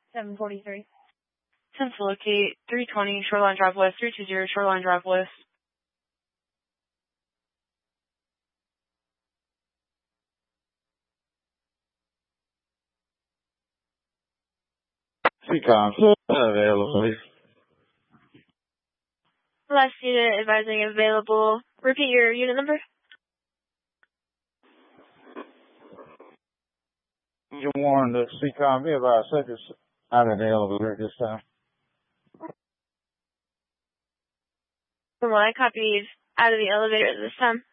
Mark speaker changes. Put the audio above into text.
Speaker 1: 743.
Speaker 2: 10 to locate 320 Shoreline Drive West, 320 Shoreline Drive West.
Speaker 3: CCOM, available.
Speaker 1: Last unit advising available. Repeat your unit number.
Speaker 3: You warned the CCOM, be about seconds out of the elevator this time.
Speaker 1: From what I copied out of the elevator this time.